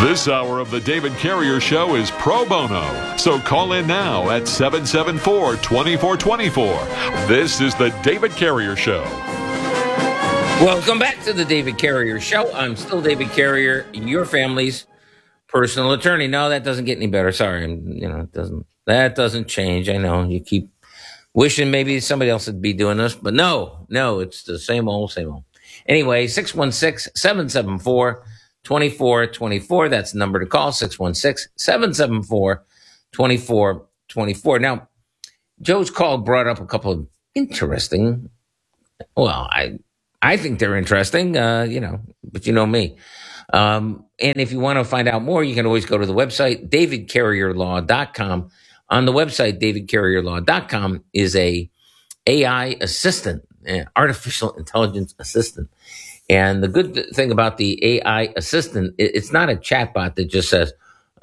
This hour of the David Carrier Show is pro bono, so call in now at 774-2424. This is the David Carrier Show. Welcome back to the David Carrier Show. I'm still David Carrier, your family's personal attorney. No, that doesn't get any better. Sorry, that doesn't change. I know you keep wishing maybe somebody else would be doing this, but no, it's the same old. Anyway, 616-774-2424. That's the number to call, 616-774-2424. Now, Joe's call brought up a couple of interesting, I think they're interesting, but you know me. And if you want to find out more, you can always go to the website, davidcarrierlaw.com. On the website, davidcarrierlaw.com is a AI assistant, an artificial intelligence assistant. And the good thing about the AI assistant, it's not a chatbot that just says,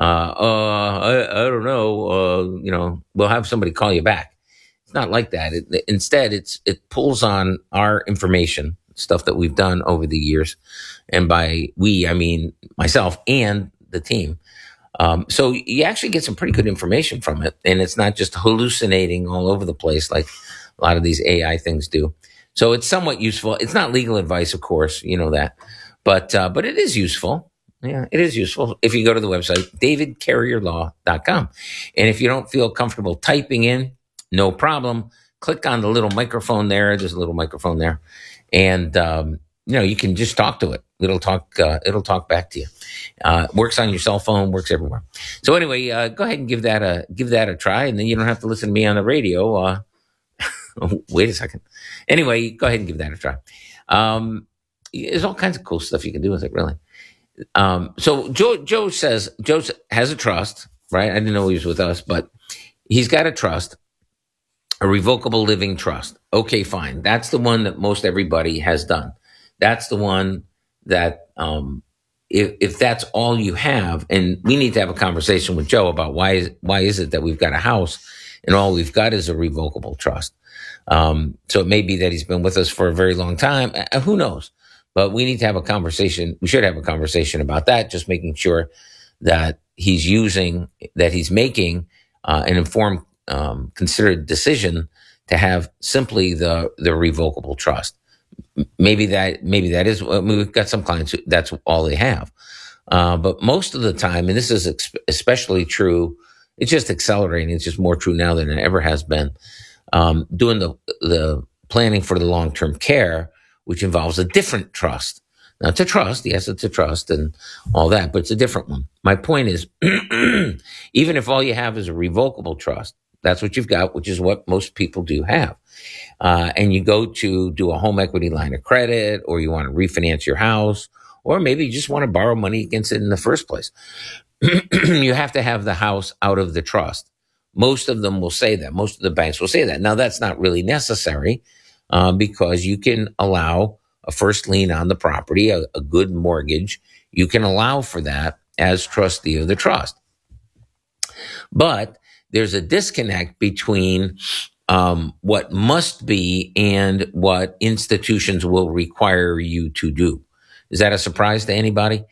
I don't know, we'll have somebody call you back. It's not like that. Instead, it pulls on our information, stuff that we've done over the years. And by we, I mean myself and the team. So you actually get some pretty good information from it. And it's not just hallucinating all over the place like a lot of these AI things do. So it's somewhat useful. It's not legal advice, of course, you know that. But it is useful. Yeah, it is useful if you go to the website, davidcarrierlaw.com. And if you don't feel comfortable typing in, no problem. Click on the little microphone there. There's a little microphone there. And, you can just talk to it. It'll talk back to you. Works on your cell phone, works everywhere. So anyway, go ahead and give that a try. And then you don't have to listen to me on the radio. Wait a second. Anyway, go ahead and give that a try. There's all kinds of cool stuff you can do with it, really. So Joe has a trust, right? I didn't know he was with us, but he's got a trust, a revocable living trust. Okay, fine. That's the one that most everybody has done. That's the one that, if that's all you have, and we need to have a conversation with Joe about why is it that we've got a house and all we've got is a revocable trust. So it may be that he's been with us for a very long time. Who knows? But we need to have a conversation. We should have a conversation about that, just making sure that he's making an informed, considered decision to have simply the revocable trust. Maybe that is, we've got some clients who that's all they have. But most of the time, and this is especially true, it's just accelerating. It's just more true now than it ever has been. Doing the planning for the long-term care, which involves a different trust. Now, it's a trust. Yes, it's a trust and all that, but it's a different one. My point is, even if all you have is a revocable trust, that's what you've got, which is what most people do have. And you go to do a home equity line of credit, or you want to refinance your house, or maybe you just want to borrow money against it in the first place. You have to have the house out of the trust. Most of them will say that. Most of the banks will say that. Now, that's not really necessary because you can allow a first lien on the property, a good mortgage. You can allow for that as trustee of the trust. But there's a disconnect between what must be and what institutions will require you to do. Is that a surprise to anybody?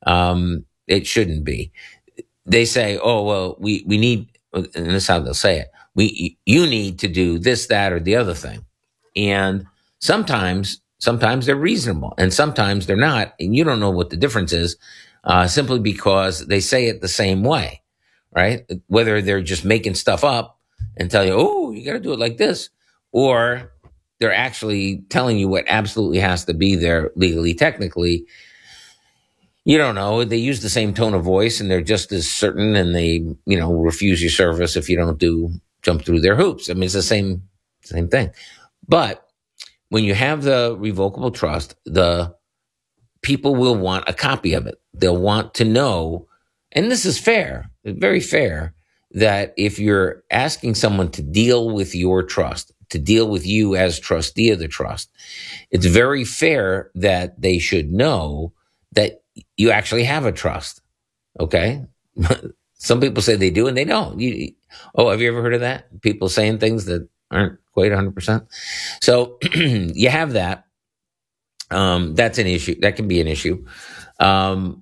It shouldn't be. They say, oh, well, we need, and this is how they'll say it, you need to do this, that, or the other thing. And sometimes they're reasonable and sometimes they're not. And you don't know what the difference is simply because they say it the same way, right? Whether they're just making stuff up and tell you, oh, you got to do it like this, or they're actually telling you what absolutely has to be there legally, technically. You don't know. They use the same tone of voice and they're just as certain, and they, refuse your service if you don't jump through their hoops. I mean, it's the same thing. But when you have the revocable trust, the people will want a copy of it. They'll want to know, and this is fair, very fair, that if you're asking someone to deal with your trust, to deal with you as trustee of the trust, it's very fair that they should know that you actually have a trust. Okay? Some people say they do and they don't. Have you ever heard of that? People saying things that aren't quite 100%. So you have that. That's an issue. That can be an issue.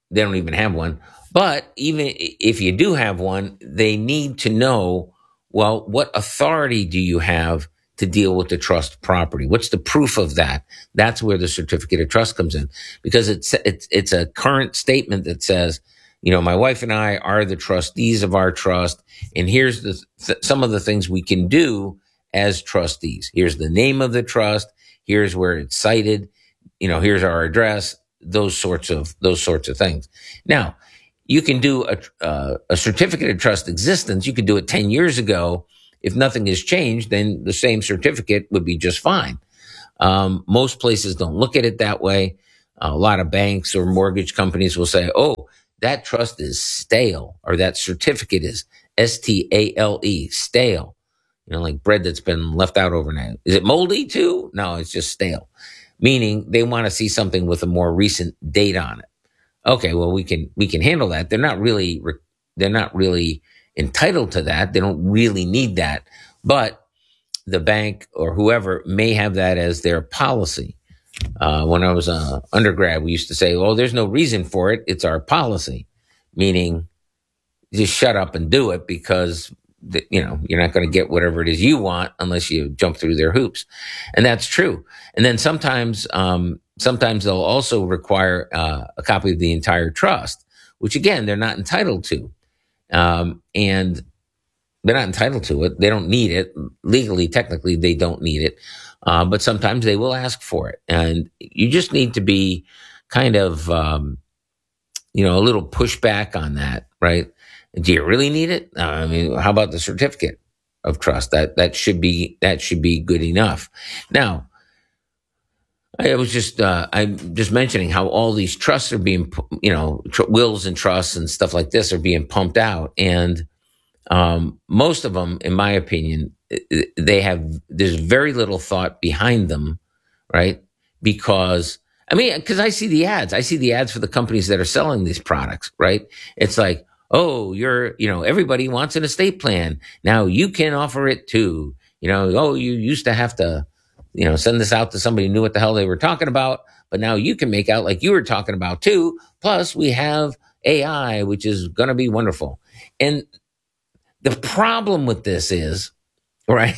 they don't even have one. But even if you do have one, they need to know, well, what authority do you have to deal with the trust property? What's the proof of that? That's where the certificate of trust comes in, because it's a current statement that says, my wife and I are the trustees of our trust, and here's some of the things we can do as trustees. Here's the name of the trust. Here's where it's cited. Here's our address. Those sorts of things. Now, you can do a certificate of trust existence. You could do it 10 years ago. If nothing has changed, then the same certificate would be just fine. Most places don't look at it that way. A lot of banks or mortgage companies will say, oh, that trust is stale, or that certificate is STALE, stale. Like bread that's been left out overnight. Is it moldy too? No, it's just stale. Meaning they want to see something with a more recent date on it. Okay, well, we can handle that. They're not really entitled to that. They don't really need that. But the bank or whoever may have that as their policy. When I was an undergrad, we used to say, "Oh, there's no reason for it. It's our policy," meaning just shut up and do it, because you're not going to get whatever it is you want unless you jump through their hoops, and that's true. And then sometimes they'll also require a copy of the entire trust, which again they're not entitled to, and they're not entitled to it. They don't need it legally. Technically, they don't need it. But sometimes they will ask for it. And you just need to be kind of, a little pushback on that, right? Do you really need it? How about the certificate of trust? That should be good enough. Now, I'm just mentioning how all these trusts are being, wills and trusts and stuff like this are being pumped out. And most of them, in my opinion, there's very little thought behind them, right? Because I see the ads for the companies that are selling these products, right? It's like, oh, everybody wants an estate plan. Now you can offer it too. You used to have to, send this out to somebody who knew what the hell they were talking about, but now you can make out like you were talking about too. Plus we have AI, which is going to be wonderful. And the problem with this is, right,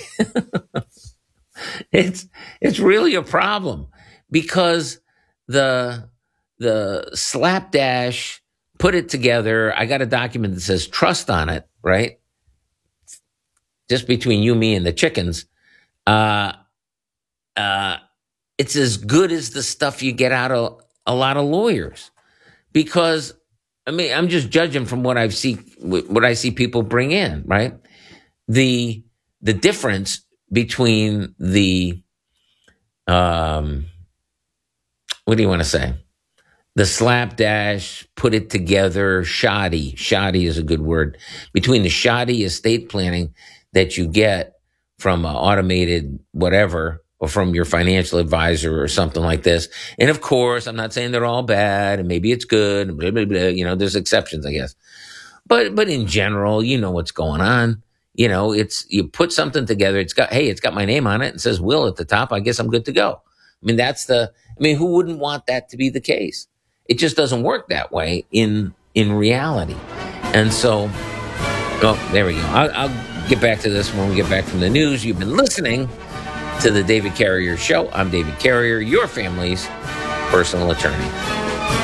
it's really a problem, because the slapdash put it together. I got a document that says trust on it, right? Just between you, me, and the chickens. It's as good as the stuff you get out of a lot of lawyers, because I'm just judging from what I see people bring in, right? The difference between the what do you want to say? The slapdash, put it together, shoddy is a good word, between the shoddy estate planning that you get from an automated whatever, or from your financial advisor or something like this. And of course, I'm not saying they're all bad, and maybe it's good, and blah, blah, blah. There's exceptions, I guess. But in general, what's going on. You put something together. It's got my name on it, and says Will at the top. I guess I'm good to go. Who wouldn't want that to be the case? It just doesn't work that way in reality. And so, there we go. I'll get back to this when we get back from the news. You've been listening to the David Carrier Show. I'm David Carrier, your family's personal attorney.